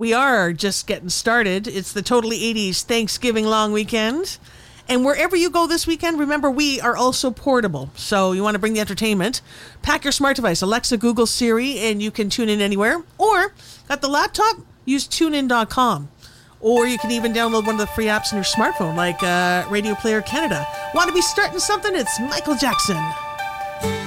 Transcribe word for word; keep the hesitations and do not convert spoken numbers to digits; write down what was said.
We are just getting started. It's the Totally eighties Thanksgiving long weekend. And wherever you go this weekend, remember, we are also portable. So you want to bring the entertainment, pack your smart device, Alexa, Google, Siri, and you can tune in anywhere. Or, got the laptop? Use tune in dot com. Or you can even download one of the free apps on your smartphone, like uh, Radio Player Canada. Want to be starting something? It's Michael Jackson.